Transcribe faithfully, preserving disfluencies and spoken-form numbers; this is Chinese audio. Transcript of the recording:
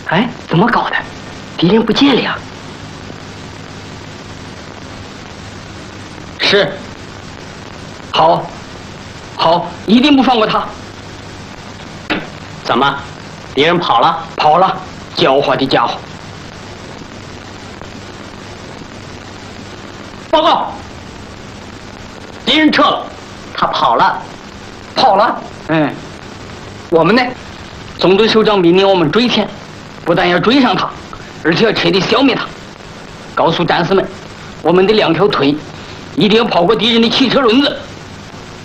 哎，怎么搞的？敌人不见了呀？是。好，好，一定不放过他。 怎么，敌人跑了？ 跑了，狡猾的家伙！报告，敌人撤了， 他跑了， 跑了。嗯，我们呢？总队首长命令我们追前，不但要追上他，而且要彻底消灭他。告诉战士们，我们的两条腿一定要跑过敌人的汽车轮子。